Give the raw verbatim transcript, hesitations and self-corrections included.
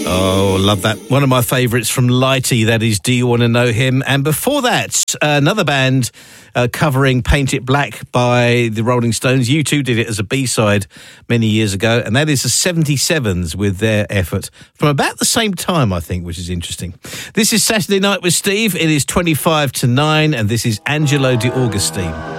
Oh, love that. One of my favourites from Lighty, that is Do You Want to Know Him? And before that, another band uh, covering Paint It Black by the Rolling Stones. U two did it as a B-side many years ago, and that is the seventy-sevens with their effort from about the same time, I think, which is interesting. This is Saturday Night with Steve. It is twenty-five to nine, and this is Angelo De Augustine.